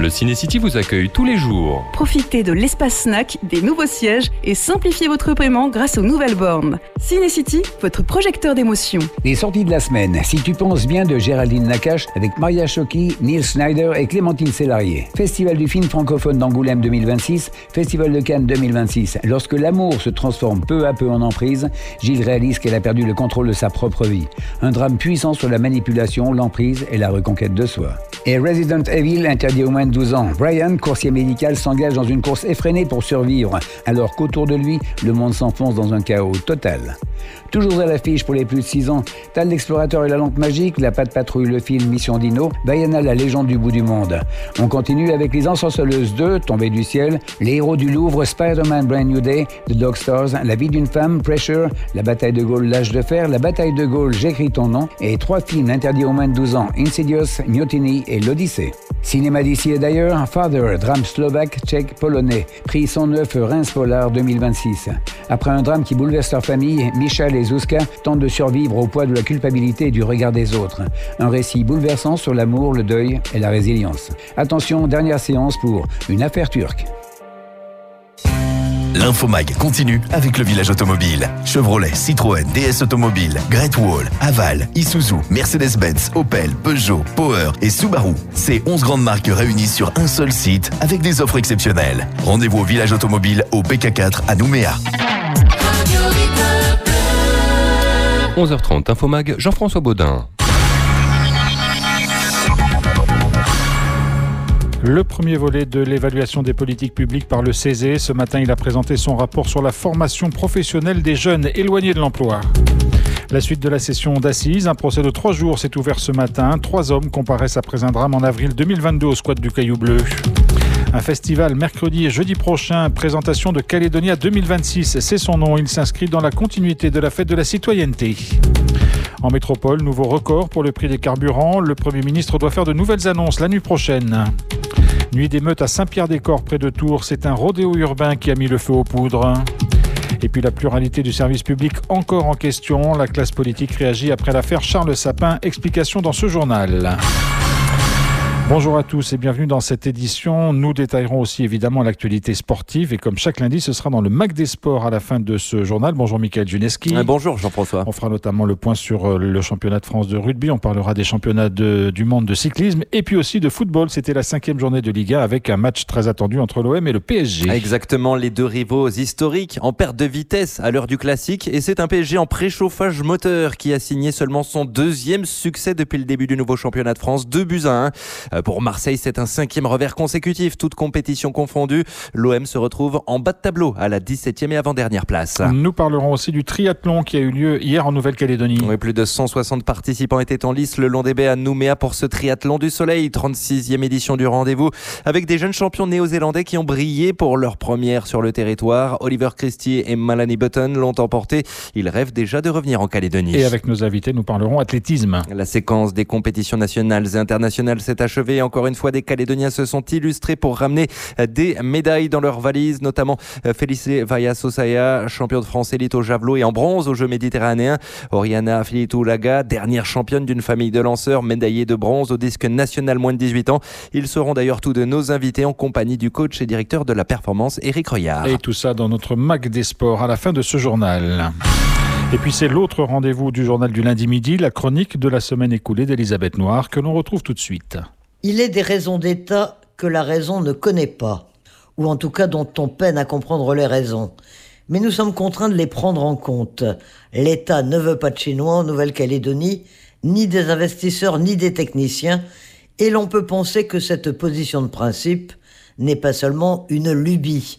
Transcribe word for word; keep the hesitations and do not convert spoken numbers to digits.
Le Ciné-City vous accueille tous les jours. Profitez de l'espace snack, des nouveaux sièges et simplifiez votre paiement grâce aux nouvelles bornes. Ciné-City, votre projecteur d'émotions. Les sorties de la semaine. Si tu penses bien de Géraldine Nakache avec Maria Choki, Neil Snyder et Clémentine Sélarié. Festival du film francophone d'Angoulême deux mille vingt-six, Festival de Cannes deux mille vingt-six. Lorsque l'amour se transforme peu à peu en emprise, Gilles réalise qu'elle a perdu le contrôle de sa propre vie. Un drame puissant sur la manipulation, l'emprise et la reconquête de soi. Et Resident Evil interdit aux moins de douze ans. Brian, coursier médical, s'engage dans une course effrénée pour survivre, alors qu'autour de lui, le monde s'enfonce dans un chaos total. Toujours à l'affiche pour les plus de six ans, Tal l'explorateur et la lampe magique, La Patte Patrouille, le film Mission Dino, Vaiana, la légende du bout du monde. On continue avec Les Ensorceleuses deux, Tombées du ciel, Les héros du Louvre, Spider-Man Brand New Day, The Dog Stars, La vie d'une femme, Pressure, La bataille de Gaulle, L'âge de fer, La bataille de Gaulle, J'écris ton nom, et trois films interdits aux moins de douze ans, Insidious, Mutiny et L'Odyssée. Cinéma d'ici et d'ailleurs, Father, drame slovaque, tchèque, polonais, prix cent neuf Reims Polar deux mille vingt-six. Après un drame qui bouleverse leur famille, Michal et Zuzka tentent de survivre au poids de la culpabilité et du regard des autres. Un récit bouleversant sur l'amour, le deuil et la résilience. Attention, dernière séance pour Une affaire turque. L'Infomag continue avec le village automobile. Chevrolet, Citroën, D S Automobile, Great Wall, Haval, Isuzu, Mercedes-Benz, Opel, Peugeot, Power et Subaru. Ces onze grandes marques réunies sur un seul site avec des offres exceptionnelles. Rendez-vous au village automobile au P K quatre à Nouméa. onze heures trente, Infomag, Jean-François Baudin. Le premier volet de l'évaluation des politiques publiques par le Césé. Ce matin, il a présenté son rapport sur la formation professionnelle des jeunes éloignés de l'emploi. La suite de la session d'assises, un procès de trois jours s'est ouvert ce matin. Trois hommes comparaissent après un drame en avril deux mille vingt-deux au squat du Caillou Bleu. Un festival mercredi et jeudi prochain, présentation de Calédonia deux mille vingt-six, c'est son nom. Il s'inscrit dans la continuité de la fête de la citoyenneté. En métropole, nouveau record pour le prix des carburants. Le Premier ministre doit faire de nouvelles annonces la nuit prochaine. Nuit d'émeute à Saint-Pierre-des-Corps près de Tours, c'est un rodéo urbain qui a mis le feu aux poudres. Et puis la pluralité du service public encore en question. La classe politique réagit après l'affaire Charles Sapin. Explication dans ce journal. Bonjour à tous et bienvenue dans cette édition. Nous détaillerons aussi évidemment l'actualité sportive et comme chaque lundi, ce sera dans le Mag des Sports à la fin de ce journal. Bonjour Mickaël Juneski. Euh, bonjour Jean-François. On fera notamment le point sur le championnat de France de rugby. On parlera des championnats de, du monde de cyclisme et puis aussi de football. C'était la cinquième journée de Ligue un avec un match très attendu entre l'O M et le P S G. Exactement, les deux rivaux historiques en perte de vitesse à l'heure du classique et c'est un P S G en préchauffage moteur qui a signé seulement son deuxième succès depuis le début du nouveau championnat de France, deux buts à un. Pour Marseille, c'est un cinquième revers consécutif, toute compétition confondue. L'O M se retrouve en bas de tableau à la dix-septième et avant-dernière place. Nous parlerons aussi du triathlon qui a eu lieu hier en Nouvelle-Calédonie. Oui, plus de cent soixante participants étaient en lice le long des baies à Nouméa pour ce triathlon du soleil, trente-sixième édition du rendez-vous, avec des jeunes champions néo-zélandais qui ont brillé pour leur première sur le territoire. Oliver Christie et Malani Button l'ont emporté. Ils rêvent déjà de revenir en Calédonie. Et avec nos invités, nous parlerons athlétisme. La séquence des compétitions nationales et internationales s'est achevée. Encore une fois, des Calédoniens se sont illustrés pour ramener des médailles dans leurs valises, notamment Felice Vaya-Sosaya, champion de France élite au javelot et en bronze aux Jeux méditerranéens. Oriana Filitoulaga, dernière championne d'une famille de lanceurs, médaillée de bronze au disque national moins de dix-huit ans. Ils seront d'ailleurs tous de nos invités en compagnie du coach et directeur de la performance, Éric Royard. Et tout ça dans notre Mag des Sports à la fin de ce journal. Et puis c'est l'autre rendez-vous du journal du lundi midi, la chronique de la semaine écoulée d'Elisabeth Noir, que l'on retrouve tout de suite. Il est des raisons d'État que la raison ne connaît pas, ou en tout cas dont on peine à comprendre les raisons. Mais nous sommes contraints de les prendre en compte. L'État ne veut pas de Chinois en Nouvelle-Calédonie, ni des investisseurs, ni des techniciens, et l'on peut penser que cette position de principe n'est pas seulement une lubie.